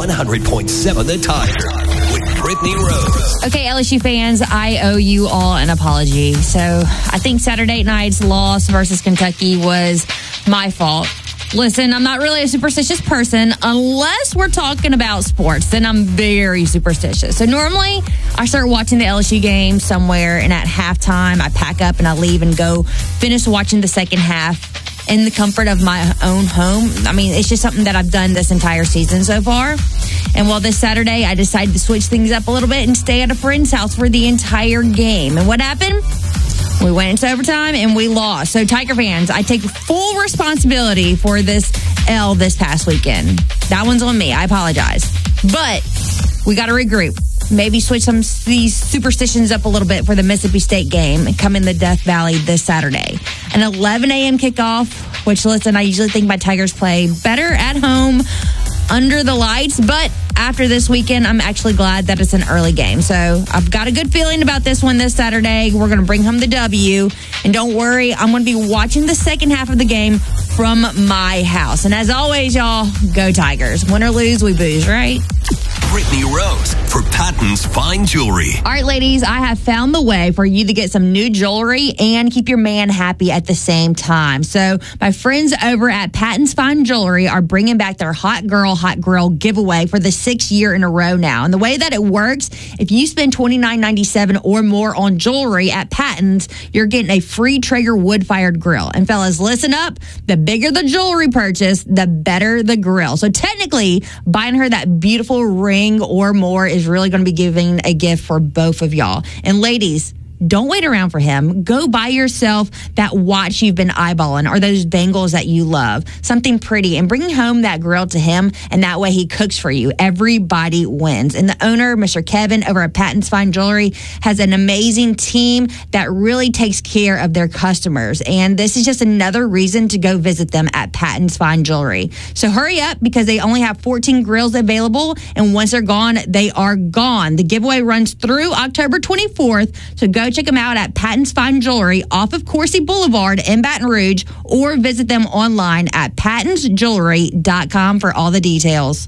100.7 The Tiger with Brittany Rose. Okay, LSU fans, I owe you all an apology. So I think Saturday night's loss versus Kentucky was my fault. Listen, I'm not really a superstitious person unless we're talking about sports. Then I'm very superstitious. So normally I start watching the LSU game somewhere, and at halftime I pack up and I leave and go finish watching the second half in the comfort of my own home. I mean, it's just something that I've done this entire season so far. And well, this Saturday I decided to switch things up a little bit and stay at a friend's house for the entire game. And what happened? We went into overtime and we lost. So, Tiger fans, I take full responsibility for this L this past weekend. That one's on me. I apologize. But we got to regroup. Maybe switch these superstitions up a little bit for the Mississippi State game and come in the Death Valley this Saturday. An 11 a.m. kickoff, which, listen, I usually think my Tigers play better at home under the lights, but after this weekend, I'm actually glad that it's an early game. So I've got a good feeling about this one this Saturday. We're going to bring home the W. And don't worry, I'm going to be watching the second half of the game from my house. And as always, y'all, go Tigers. Win or lose, we booze, right? Brittany Rose for Patton's Fine Jewelry. All right, ladies, I have found the way for you to get some new jewelry and keep your man happy at the same time. So my friends over at Patton's Fine Jewelry are bringing back their Hot Girl, Hot Grill giveaway for the 6th year in a row now. And the way that it works, if you spend $29.97 or more on jewelry at Patton's, you're getting a free Traeger wood-fired grill. And fellas, listen up. The bigger the jewelry purchase, the better the grill. So technically, buying her that beautiful ring or more is really going to be giving a gift for both of y'all. And ladies, don't wait around for him. Go buy yourself that watch you've been eyeballing or those bangles that you love. Something pretty and bring home that grill to him, and that way he cooks for you. Everybody wins. And the owner, Mr. Kevin over at Patton's Fine Jewelry, has an amazing team that really takes care of their customers. And this is just another reason to go visit them at Patton's Fine Jewelry. So hurry up because they only have 14 grills available, and once they're gone, they are gone. The giveaway runs through October 24th, so go check them out at Patton's Fine Jewelry off of Coursey Boulevard in Baton Rouge, or visit them online at pattonsjewelry.com for all the details.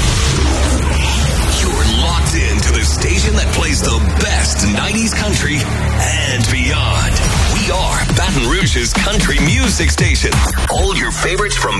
You're locked into the station that plays the best 90s country and beyond. We are Baton Rouge's country music station. All your favorites from